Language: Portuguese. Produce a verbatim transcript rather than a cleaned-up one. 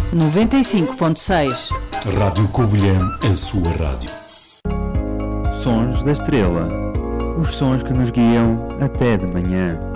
noventa e cinco ponto seis. Rádio Covilhã, a sua rádio. Sons da Estrela. Os sons que nos guiam até de manhã.